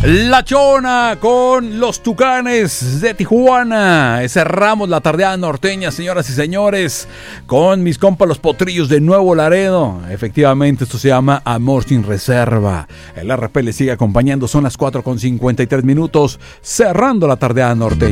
La Chona con los Tucanes de Tijuana. Cerramos la tardeada norteña, señoras y señores, con mis compas los Potrillos de Nuevo Laredo. Efectivamente, esto se llama Amor Sin Reserva. El RP le sigue acompañando, son las 4:53, cerrando la tardeada norteña.